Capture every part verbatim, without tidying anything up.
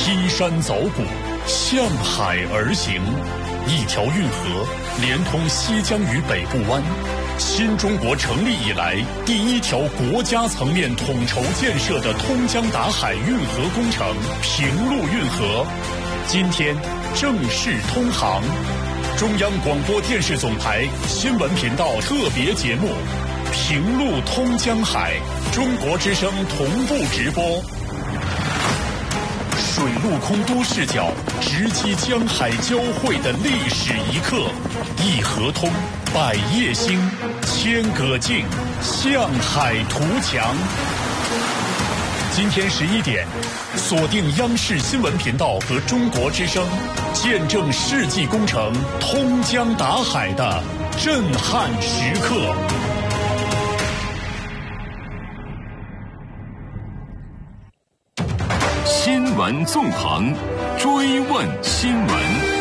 劈山凿谷，向海而行。一条运河连通西江与北部湾，新中国成立以来第一条国家层面统筹建设的通江达海运河工程平陆运河，今天正式通航。中央广播电视总台新闻频道特别节目《平陆通江海》，中国之声同步直播。水陆空多视角直击江海交汇的历史一刻，一河通，百业兴，千舸竞，向海图强。今天十一点，锁定央视新闻频道和中国之声，见证世纪工程通江达海的震撼时刻。 新闻纵横，追问新闻。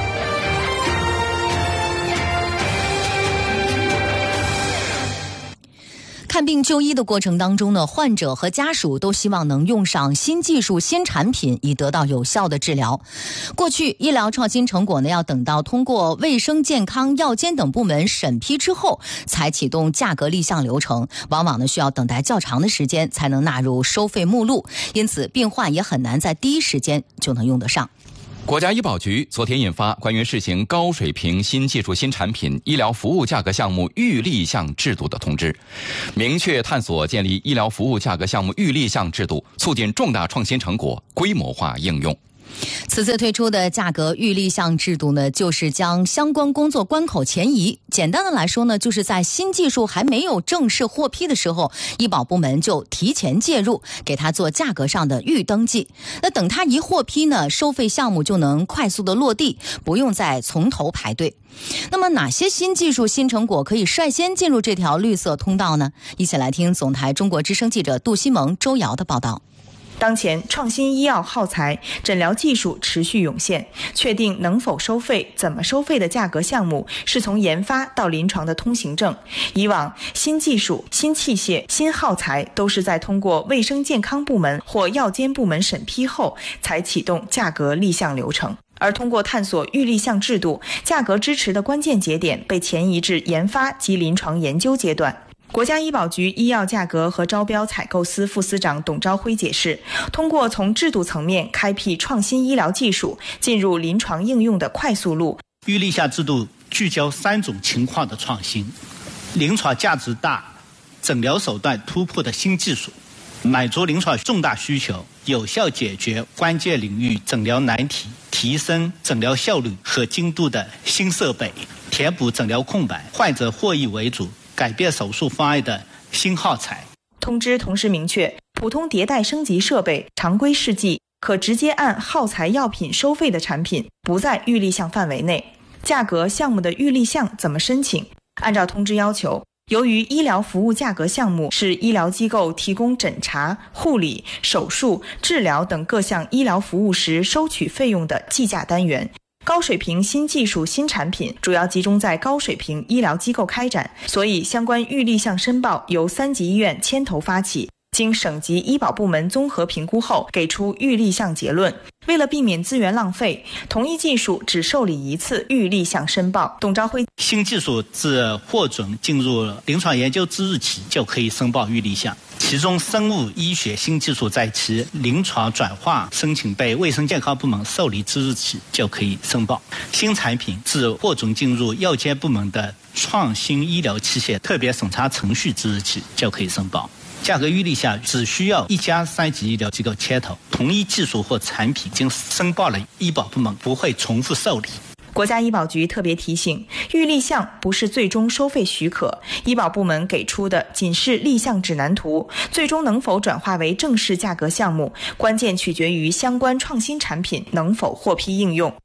看病就医的过程当中呢，患者和家属都希望能用上新技术、新产品，以得到有效的治疗。过去医疗创新成果呢，要等到通过卫生健康、药监等部门审批之后，才启动价格立项流程，往往呢需要等待较长的时间才能纳入收费目录，因此病患也很难在第一时间就能用得上。 国家医保局昨天印发关于试行高水平新技术新产品医疗服务价格项目预立项制度的通知，明确探索建立医疗服务价格项目预立项制度，促进重大创新成果规模化应用。 此次推出的价格预立项制度呢，就是将相关工作关口前移。简单的来说呢，就是在新技术还没有正式获批的时候，医保部门就提前介入，给它做价格上的预登记。那等它一获批呢，收费项目就能快速的落地，不用再从头排队。那么哪些新技术新成果可以率先进入这条绿色通道呢？一起来听总台中国之声记者杜西蒙、周瑶的报道。 当前创新医药耗材、诊疗技术持续涌现，确定能否收费、怎么收费的价格项目是从研发到临床的通行证。以往新技术、新器械、新耗材都是在通过卫生健康部门或药监部门审批后才启动价格立项流程，而通过探索预立项制度，价格支持的关键节点被前移至研发及临床研究阶段。国家医保局医药价格和招标采购司副司长董朝辉解释，通过从制度层面开辟创新医疗技术进入临床应用的快速路。 预立项制度聚焦三种情况的创新：临床价值大、诊疗手段突破的新技术，满足临床重大需求，有效解决关键领域诊疗难题，提升诊疗效率和精度的新设备，填补诊疗空白，患者获益为主，改变手术方案的新耗材。 通知同时明确，普通迭代升级设备、常规试剂可直接按耗材药品收费的产品不在预立项范围内。价格项目的预立项怎么申请？按照通知要求，由于医疗服务价格项目是医疗机构提供诊查、护理、手术、治疗等各项医疗服务时收取费用的计价单元，高水平新技术新产品主要集中在高水平医疗机构开展，所以相关预立项申报由三级医院牵头发起，经省级医保部门综合评估后给出预立项结论。为了避免资源浪费，同一技术只受理一次预立项申报。董朝辉， 新技术自获准进入临床研究之日起就可以申报预立项，其中生物医学新技术在其临床转化申请被卫生健康部门受理之日起就可以申报。新产品自获准进入药监部门的创新医疗器械特别审查程序之日起就可以申报。价格预立项只需要一家三级医疗机构牵头，同一技术或产品经申报了医保部门不会重复受理。 国家医保局特别提醒，预立项不是最终收费许可，医保部门给出的仅是立项指南图，最终能否转化为正式价格项目，关键取决于相关创新产品能否获批应用。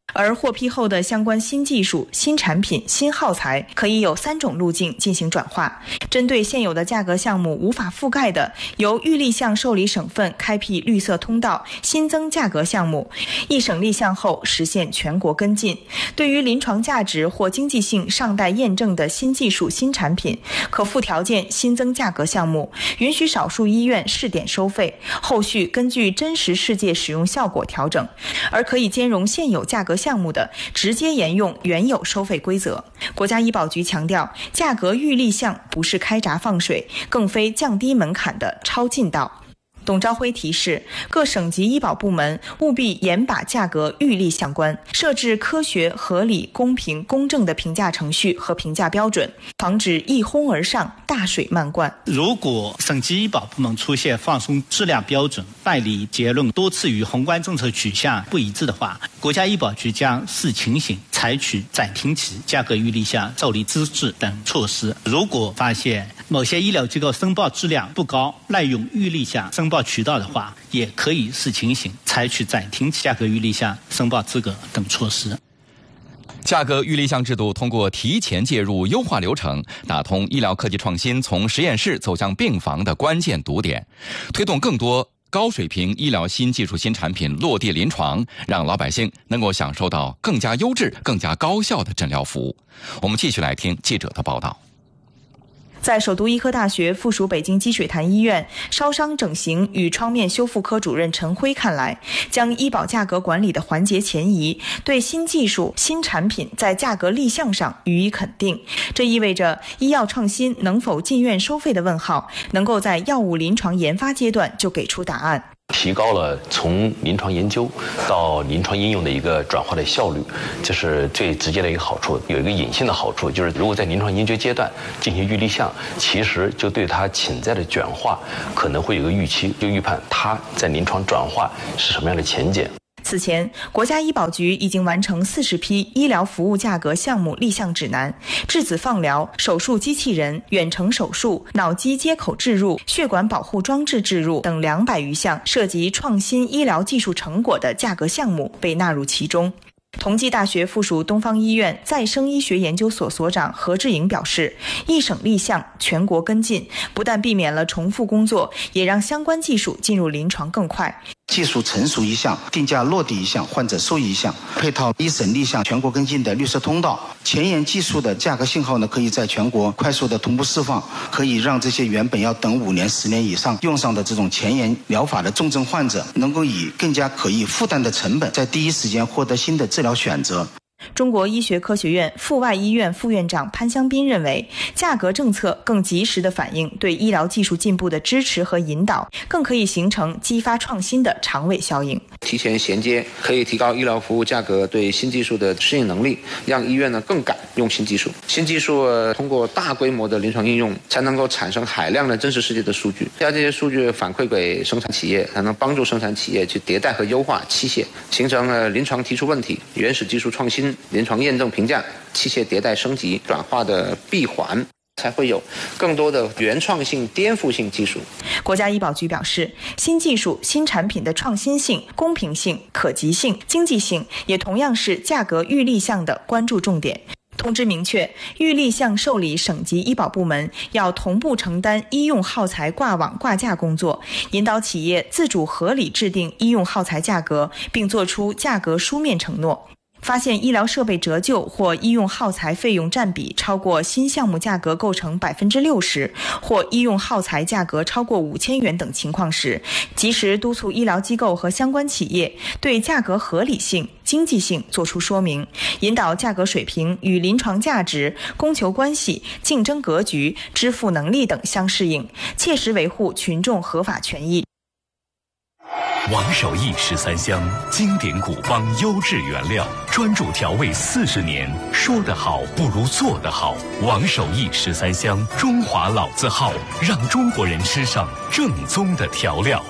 而获批后的相关新技术、新产品、新耗材可以有三种路径进行转化。针对现有的价格项目无法覆盖的，由预立项受理省份开辟绿色通道，新增价格项目，一省立项后实现全国跟进。对于临床价值或经济性尚待验证的新技术、新产品，可附条件新增价格项目，允许少数医院试点收费，后续根据真实世界使用效果调整。而可以兼容现有价格项目的，直接沿用原有收费规则。国家医保局强调，价格预立项不是开闸放水，更非降低门槛的超近道。董朝晖提示，各省级医保部门务必严把价格预立相关，设置科学、合理、公平、公正的评价程序和评价标准，防止一哄而上、大水漫灌。 如果省级医保部门出现放松质量标准、办理结论多次与宏观政策取向不一致的话，国家医保局将视情形采取暂停其价格预立项受理资质等措施。如果发现某些医疗机构申报质量不高、滥用预立项申报渠道的话，也可以视情形采取暂停价格预立项申报资格等措施。 价格预立项制度通过提前介入、优化流程，打通医疗科技创新从实验室走向病房的关键堵点，推动更多高水平医疗新技术、新产品落地临床，让老百姓能够享受到更加优质、更加高效的诊疗服务。我们继续来听记者的报道。 在首都医科大学附属北京积水潭医院烧伤整形与创面修复科主任陈辉看来，将医保价格管理的环节前移，对新技术、新产品在价格立项上予以肯定。这意味着医药创新能否进院收费的问号，能够在药物临床研发阶段就给出答案。 提高了从临床研究到临床应用的一个转化的效率，这是最直接的一个好处。有一个隐性的好处，就是如果在临床研究阶段进行预立项，其实就对它潜在的转化可能会有个预期，就预判它在临床转化是什么样的前景。 此前，国家医保局已经完成四十批医疗服务价格项目立项指南，质子放疗、手术机器人、远程手术、脑机接口置入、血管保护装置置入等两百余项涉及创新医疗技术成果的价格项目被纳入其中。同济大学附属东方医院再生医学研究所所长何志颖表示，一省立项，全国跟进，不但避免了重复工作，也让相关技术进入临床更快。 技术成熟一项，定价落地一项，患者受益一项，配套一省立项全国跟进的绿色通道，前沿技术的价格信号呢，可以在全国快速的同步释放，可以让这些原本要等五年、十年以上用上的这种前沿疗法的重症患者，能够以更加可以负担的成本，在第一时间获得新的治疗选择。 中国医学科学院阜外医院副院长潘香斌认为，价格政策更及时地反映对医疗技术进步的支持和引导，更可以形成激发创新的长尾效应。 提前衔接可以提高医疗服务价格对新技术的适应能力，让医院呢更敢用新技术。新技术、呃、通过大规模的临床应用，才能够产生海量的真实世界的数据，将这些数据反馈给生产企业，才能帮助生产企业去迭代和优化器械，形成了临床提出问题、原始技术创新、临床验证评价、器械迭代升级转化的闭环，才会有更多的原创性、颠覆性技术。 国家医保局表示，新技术、新产品的创新性、公平性、可及性、经济性，也同样是价格预立项的关注重点。通知明确，预立项受理省级医保部门要同步承担医用耗材挂网挂价工作，引导企业自主合理制定医用耗材价格，并作出价格书面承诺。发现医疗设备折旧或医用耗材费用占比超过新项目价格构成百分之六十，或医用耗材价格超过五千元等情况时，及时督促医疗机构和相关企业对价格合理性、经济性作出说明，引导价格水平与临床价值、供求关系、竞争格局、支付能力等相适应，切实维护群众合法权益。 王守义十三香，经典古方优质原料，专注调味四十年，说得好不如做得好。王守义十三香，中华老字号，让中国人吃上正宗的调料。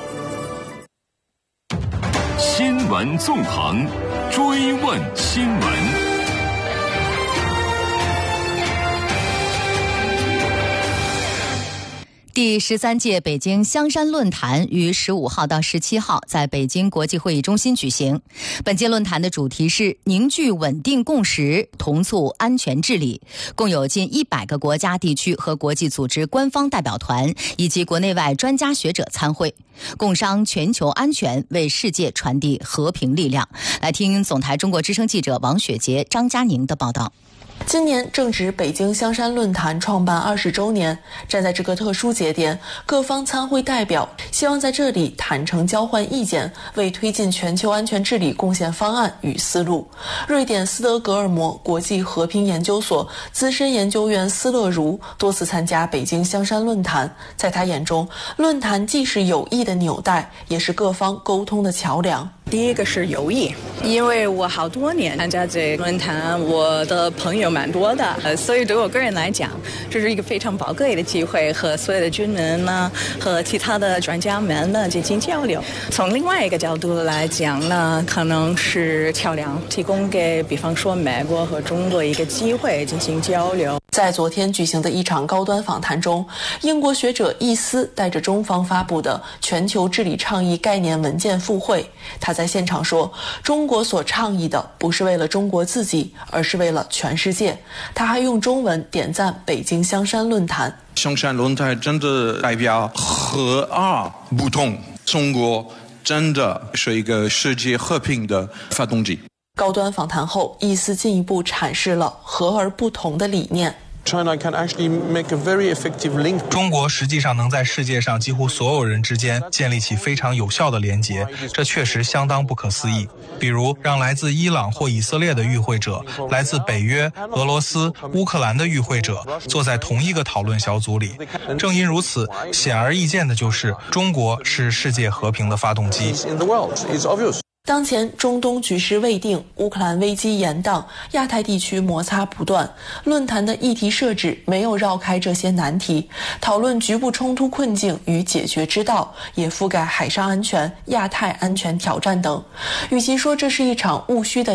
新闻纵横，追问新闻。 第十三届北京香山论坛于十五号到十七号在北京国际会议中心举行。本届论坛的主题是凝聚稳定共识，同促安全治理。共有近一百个国家、地区和国际组织官方代表团以及国内外专家学者参会，共商全球安全，为世界传递和平力量。来听总台中国之声记者王雪杰、张佳宁的报道。 今年正值北京香山论坛创办二十周年，站在这个特殊节点，各方参会代表希望在这里坦诚交换意见，为推进全球安全治理贡献方案与思路。瑞典斯德哥尔摩国际和平研究所资深研究员斯乐如多次参加北京香山论坛，在他眼中，论坛既是友谊的纽带，也是各方沟通的桥梁。 第一个是友谊，因为我好多年参加这个论坛，我的朋友蛮多的，呃，所以对我个人来讲，这是一个非常宝贵的机会，和所有的军人呢，和其他的专家们呢进行交流。从另外一个角度来讲呢，可能是桥梁，提供给比方说美国和中国一个机会进行交流。 在昨天举行的一场高端访谈中，英国学者易思带着中方发布的全球治理倡议概念文件赴会。他在现场说，中国所倡议的不是为了中国自己，而是为了全世界。他还用中文点赞北京香山论坛。 香山论坛真的代表和而不同，中国真的是一个世界和平的发动机。 高端访谈后，易思进一步阐释了和而不同的理念。 中国实际上能在世界上几乎所有人之间建立起非常有效的连结，这确实相当不可思议。比如让来自伊朗或以色列的与会者，来自北约、俄罗斯、乌克兰的与会者坐在同一个讨论小组里。正因如此，显而易见的就是中国是世界和平的发动机。 当前中东局势未定，乌克兰危机延宕，亚太地区摩擦不断。论坛的议题设置没有绕开这些难题，讨论局部冲突困境与解决之道，也覆盖海上安全、亚太安全挑战等。与其说这是一场务虚的